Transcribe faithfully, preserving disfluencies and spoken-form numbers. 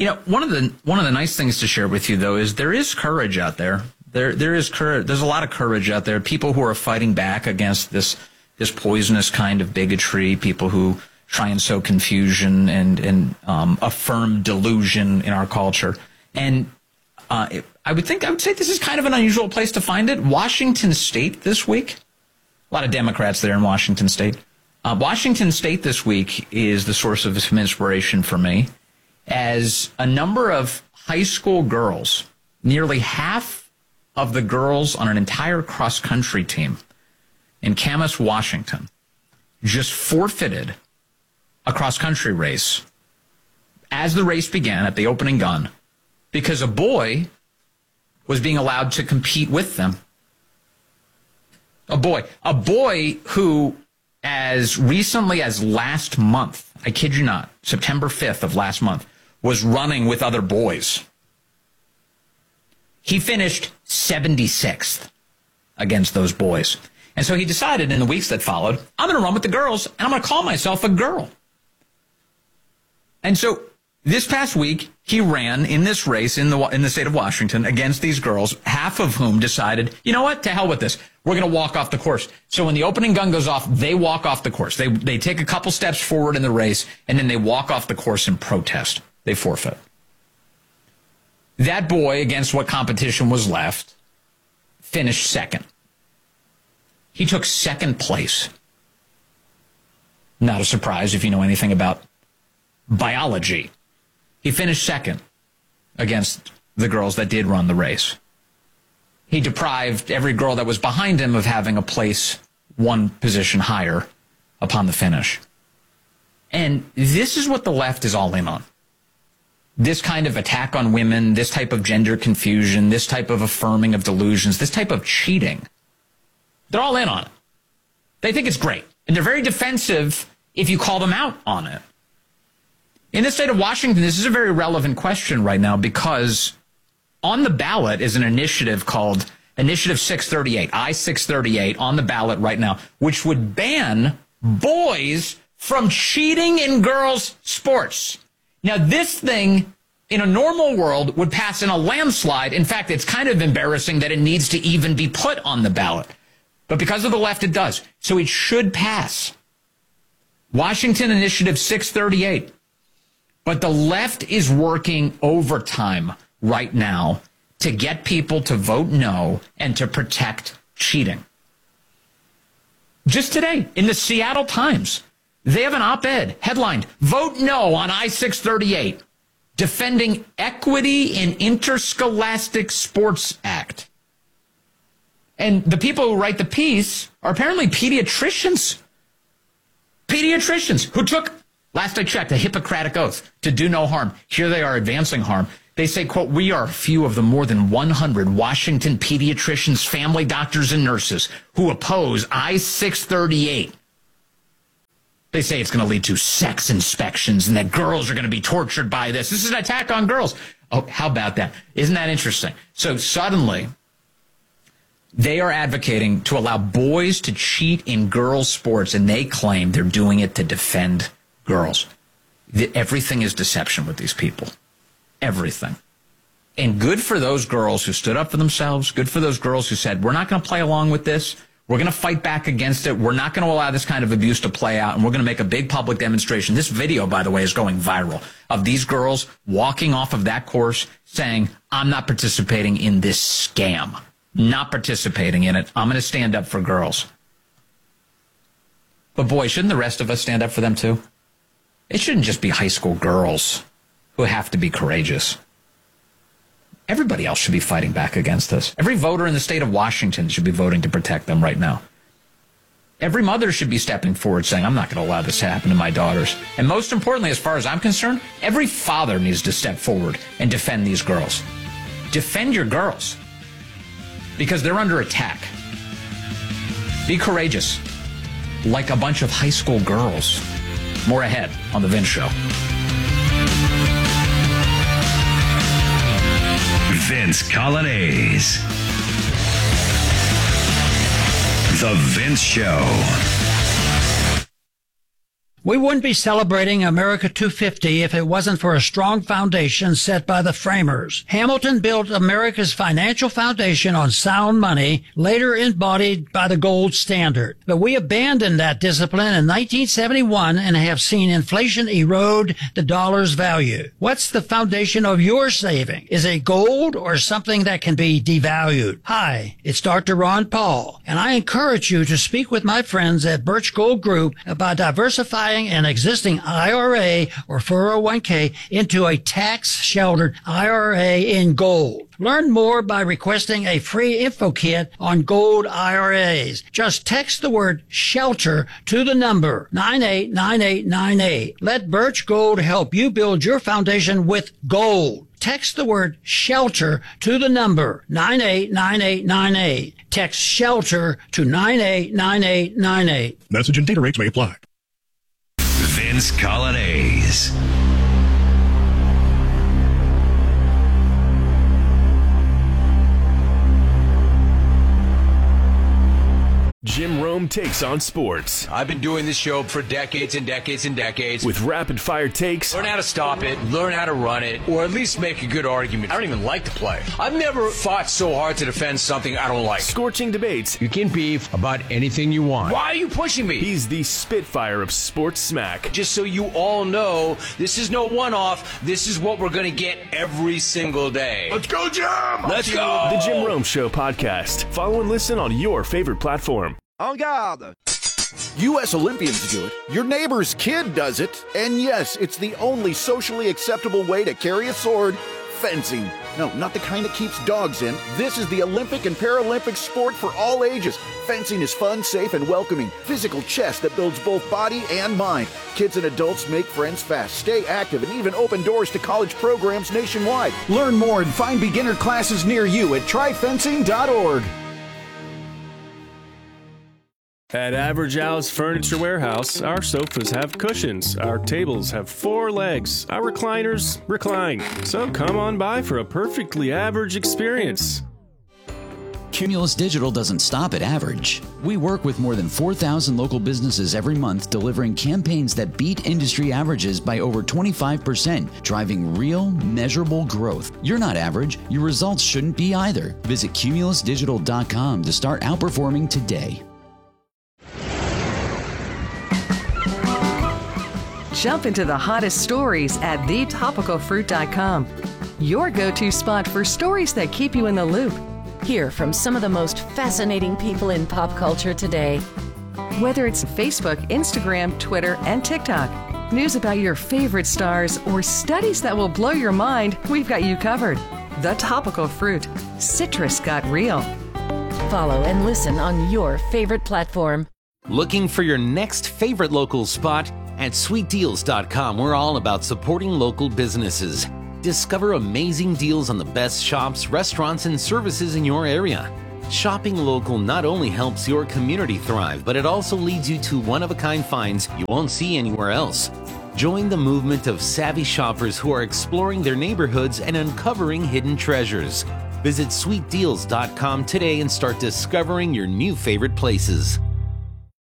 You know, one of the one of the nice things to share with you, though, is there is courage out there. There there is courage. There's a lot of courage out there. People who are fighting back against this this poisonous kind of bigotry. People who try and sow confusion and and um, affirm delusion in our culture. And uh, it, I would think I would say this is kind of an unusual place to find it. Washington State this week. A lot of Democrats there in Washington State. Uh, Washington State this week is the source of some inspiration for me, as a number of high school girls, nearly half of the girls on an entire cross-country team in Camas, Washington, just forfeited a cross-country race as the race began at the opening gun because a boy was being allowed to compete with them. A boy. A boy who, as recently as last month, I kid you not, September fifth of last month, was running with other boys. He finished seventy-sixth against those boys. And so he decided in the weeks that followed, I'm going to run with the girls, and I'm going to call myself a girl. And so this past week, he ran in this race in the in the state of Washington against these girls, half of whom decided, you know what, to hell with this. We're going to walk off the course. So when the opening gun goes off, they walk off the course. They they take a couple steps forward in the race, and then they walk off the course in protest. They forfeit. That boy, against what competition was left, finished second. He took second place. Not a surprise if you know anything about biology. He finished second against the girls that did run the race. He deprived every girl that was behind him of having a place one position higher upon the finish. And this is what the left is all in on. This kind of attack on women, this type of gender confusion, this type of affirming of delusions, this type of cheating. They're all in on it. They think it's great. And they're very defensive if you call them out on it. In the state of Washington, this is a very relevant question right now because on the ballot is an initiative called Initiative six thirty-eight, I six thirty-eight, on the ballot right now, which would ban boys from cheating in girls' sports. Now, this thing, in a normal world, would pass in a landslide. In fact, it's kind of embarrassing that it needs to even be put on the ballot. But because of the left, it does. So it should pass. Washington Initiative six thirty-eight. But the left is working overtime right now to get people to vote no and to protect cheating. Just today, in the Seattle Times, they have an op-ed headlined, Vote No on I six thirty-eight, Defending Equity in Interscholastic Sports Act. And the people who write the piece are apparently pediatricians. Pediatricians who took, last I checked, a Hippocratic oath to do no harm. Here they are advancing harm. They say, quote, we are a few of the more than one hundred Washington pediatricians, family doctors, and nurses who oppose I six thirty-eight. They say it's going to lead to sex inspections and that girls are going to be tortured by this. This is an attack on girls. Oh, how about that? Isn't that interesting? So suddenly, they are advocating to allow boys to cheat in girls' sports, and they claim they're doing it to defend girls. Everything is deception with these people. Everything. And good for those girls who stood up for themselves. Good for those girls who said, we're not going to play along with this. We're going to fight back against it. We're not going to allow this kind of abuse to play out. And we're going to make a big public demonstration. This video, by the way, is going viral of these girls walking off of that course saying, I'm not participating in this scam. Not participating in it. I'm going to stand up for girls. But boy, shouldn't the rest of us stand up for them too? It shouldn't just be high school girls who have to be courageous. Everybody else should be fighting back against this. Every voter in the state of Washington should be voting to protect them right now. Every mother should be stepping forward saying, I'm not going to allow this to happen to my daughters. And most importantly, as far as I'm concerned, every father needs to step forward and defend these girls. Defend your girls. Because they're under attack. Be courageous. Like a bunch of high school girls. More ahead on The Vince Show. Vince Coglianese. The Vince Show. We wouldn't be celebrating America two fifty if it wasn't for a strong foundation set by the framers. Hamilton built America's financial foundation on sound money, later embodied by the gold standard. But we abandoned that discipline in nineteen seventy-one and have seen inflation erode the dollar's value. What's the foundation of your saving? Is it gold or something that can be devalued? Hi, it's Doctor Ron Paul, and I encourage you to speak with my friends at Birch Gold Group about diversifying an existing I R A or four oh one k into a tax-sheltered I R A in gold. Learn more by requesting a free info kit on gold I R As. Just text the word SHELTER to the number nine eight nine eight nine eight. Let Birch Gold help you build your foundation with gold. Text the word SHELTER to the number nine eight nine eight nine eight. Text SHELTER to nine eight nine eight nine eight. Message and data rates may apply. Vince Coglianese. Jim Rome takes on sports. I've been doing this show for decades and decades and decades. With rapid-fire takes. Learn how to stop it, learn how to run it, or at least make a good argument. I don't even like to play. I've never fought so hard to defend something I don't like. Scorching debates. You can beef about anything you want. Why are you pushing me? He's the Spitfire of sports smack. Just so you all know, this is no one-off. This is what we're going to get every single day. Let's go, Jim! Let's go! The Jim Rome Show podcast. Follow and listen on your favorite platform. En garde! U S Olympians do it, your neighbor's kid does it, and yes, it's the only socially acceptable way to carry a sword, fencing. No, not the kind that keeps dogs in. This is the Olympic and Paralympic sport for all ages. Fencing is fun, safe, and welcoming. Physical chess that builds both body and mind. Kids and adults make friends fast, stay active, and even open doors to college programs nationwide. Learn more and find beginner classes near you at try fencing dot org. At Average Al's Furniture Warehouse, our sofas have cushions, our tables have four legs, our recliners recline. So come on by for a perfectly average experience. Cumulus Digital doesn't stop at average. We work with more than four thousand local businesses every month, delivering campaigns that beat industry averages by over twenty-five percent, driving real, measurable growth. You're not average. Your results shouldn't be either. Visit cumulus digital dot com to start outperforming today. Jump into the hottest stories at the topical fruit dot com. Your go-to spot for stories that keep you in the loop. Hear from some of the most fascinating people in pop culture today. Whether it's Facebook, Instagram, Twitter, and TikTok, news about your favorite stars, or studies that will blow your mind, we've got you covered. The Topical Fruit. Citrus got real. Follow and listen on your favorite platform. Looking for your next favorite local spot? At sweet deals dot com, we're all about supporting local businesses. Discover amazing deals on the best shops, restaurants, and services in your area. Shopping local not only helps your community thrive, but it also leads you to one-of-a-kind finds you won't see anywhere else. Join the movement of savvy shoppers who are exploring their neighborhoods and uncovering hidden treasures. Visit sweet deals dot com today and start discovering your new favorite places.